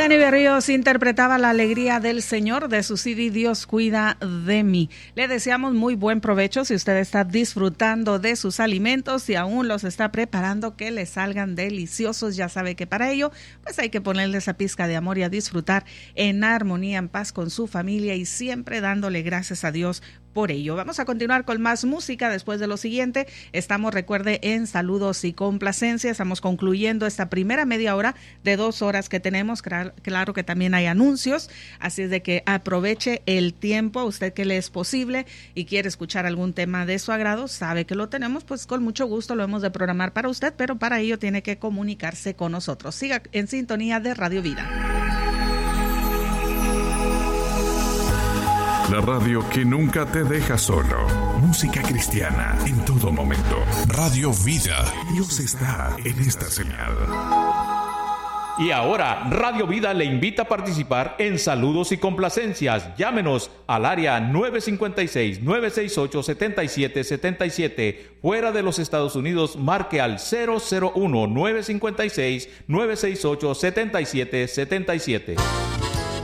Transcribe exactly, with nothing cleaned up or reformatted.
Dani Berríos interpretaba La alegría del Señor de su C D Dios cuida de mí. Le deseamos muy buen provecho si usted está disfrutando de sus alimentos y aún los está preparando, que le salgan deliciosos. Ya sabe que para ello pues hay que ponerle esa pizca de amor y a disfrutar en armonía, en paz con su familia y siempre dándole gracias a Dios por ello. Vamos a continuar con más música después de lo siguiente. Estamos, recuerde, en saludos y complacencias. Estamos concluyendo esta primera media hora de dos horas que tenemos. Claro, claro que también hay anuncios, así es de que aproveche el tiempo a usted que le es posible y quiere escuchar algún tema de su agrado. Sabe que lo tenemos, pues con mucho gusto lo hemos de programar para usted, pero para ello tiene que comunicarse con nosotros. Siga en sintonía de Radio Vida. La radio que nunca te deja solo. Música cristiana en todo momento. Radio Vida. Dios está en esta señal. Y ahora, Radio Vida le invita a participar en saludos y complacencias. Llámenos al área nueve cinco seis, nueve seis ocho, siete siete siete siete. Fuera de los Estados Unidos, marque al cero cero uno, nueve cinco seis, nueve seis ocho, siete siete siete siete.